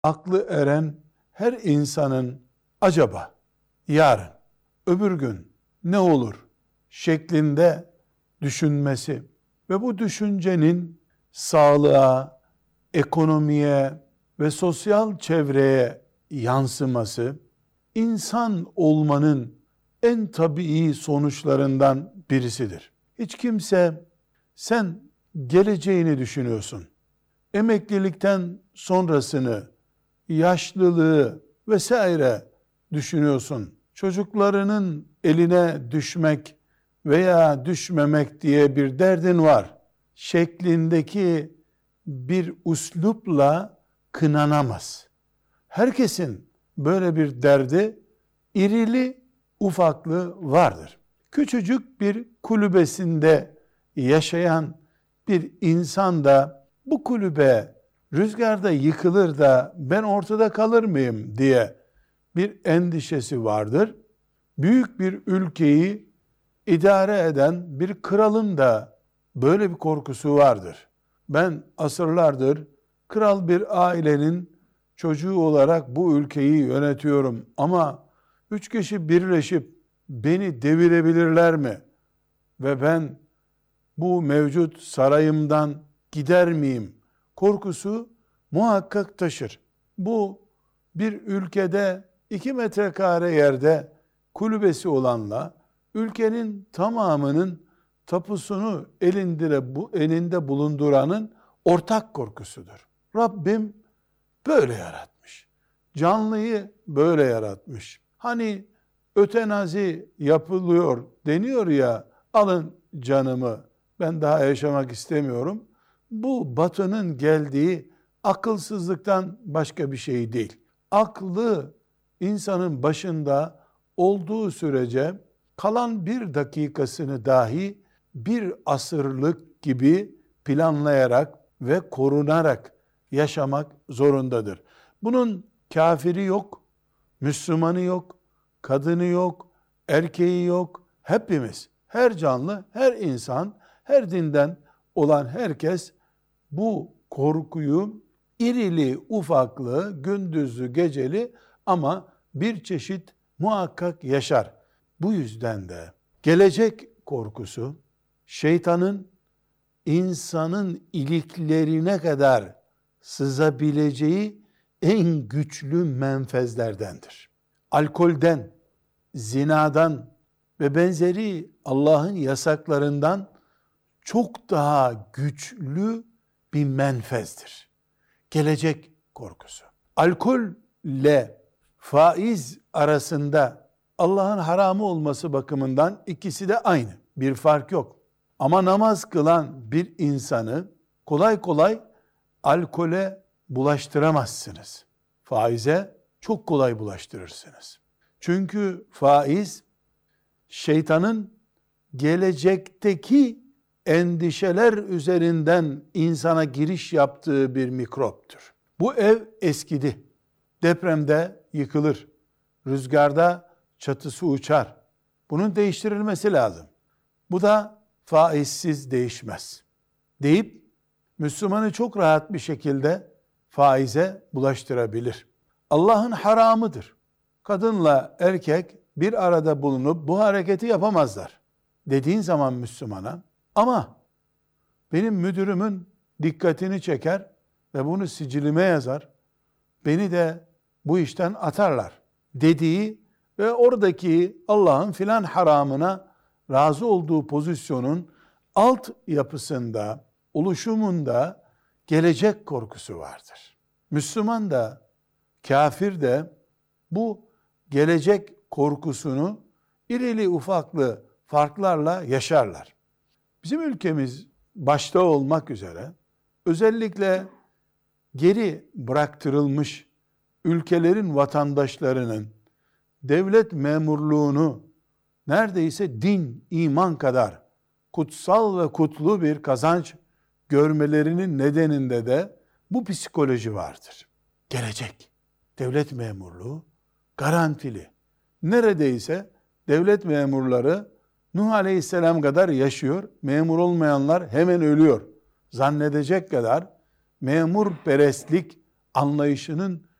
aklı eren her insanın acaba yarın, öbür gün ne olur şeklinde düşünmesi ve bu düşüncenin sağlığa, ekonomiye ve sosyal çevreye yansıması, insan olmanın en tabii sonuçlarından birisidir. Hiç kimse sen geleceğini düşünüyorsun, emeklilikten sonrasını, yaşlılığı vesaire düşünüyorsun, çocuklarının eline düşmek veya düşmemek diye bir derdin var şeklindeki bir üslupla kınanamaz. Herkesin böyle bir derdi, irili ufaklı vardır. Küçücük bir kulübesinde yaşayan bir insan da bu kulübe rüzgarda yıkılır da ben ortada kalır mıyım diye bir endişesi vardır. Büyük bir ülkeyi idare eden bir kralın da böyle bir korkusu vardır. Ben asırlardır kral bir ailenin çocuğu olarak bu ülkeyi yönetiyorum ama 3 kişi birleşip beni devirebilirler mi? Ve ben bu mevcut sarayımdan gider miyim? Korkusu muhakkak taşır. Bu bir ülkede 2 metrekare yerde kulübesi ülkenin tamamının tapusunu elinde bulunduranın ortak korkusudur. Rabbim böyle yaratmış. Canlıyı böyle yaratmış. Hani ötenazi yapılıyor deniyor ya, alın canımı, ben daha yaşamak istemiyorum. Bu Batı'nın geldiği akılsızlıktan başka bir şey değil. Aklı insanın başında olduğu sürece kalan bir dakikasını dahi bir asırlık gibi planlayarak ve korunarak yaşamak zorundadır. Bunun kafiri yok, Müslümanı yok, kadını yok, erkeği yok. Hepimiz, her canlı, her insan, her dinden olan herkes bu korkuyu irili ufaklı, gündüzlü geceli ama bir çeşit muhakkak yaşar. Bu yüzden de gelecek korkusu şeytanın insanın iliklerine kadar sızabileceği en güçlü menfezlerdendir. Alkolden, zinadan ve benzeri Allah'ın yasaklarından çok daha güçlü bir menfezdir. Gelecek korkusu. Alkolle faiz arasında Allah'ın haramı olması bakımından ikisi de aynı. Bir fark yok. Ama namaz kılan bir insanı kolay kolay alkole bulaştıramazsınız. Faize çok kolay bulaştırırsınız. Çünkü faiz şeytanın gelecekteki endişeler üzerinden insana giriş yaptığı bir mikroptur. Bu ev eskidi. Depremde yıkılır. Rüzgarda çatısı uçar. Bunun değiştirilmesi lazım. Bu da faizsiz değişmez deyip Müslümanı çok rahat bir şekilde faize bulaştırabilir. Allah'ın haramıdır. Kadınla erkek bir arada bulunup bu hareketi yapamazlar dediğin zaman Müslümana, ama benim müdürümün dikkatini çeker ve bunu sicilime yazar, beni de bu işten atarlar dediği ve oradaki Allah'ın filan haramına razı olduğu pozisyonun alt yapısında, oluşumunda gelecek korkusu vardır. Müslüman da, kafir de bu gelecek korkusunu irili ufaklı farklarla yaşarlar. Bizim ülkemiz başta olmak üzere özellikle geri bıraktırılmış ülkelerin vatandaşlarının devlet memurluğunu neredeyse din, iman kadar kutsal ve kutlu bir kazanç görmelerinin nedeninde de bu psikoloji vardır. Gelecek, devlet memurluğu garantili. Neredeyse devlet memurları Nuh Aleyhisselam kadar yaşıyor, memur olmayanlar hemen ölüyor zannedecek kadar memur perestlik anlayışının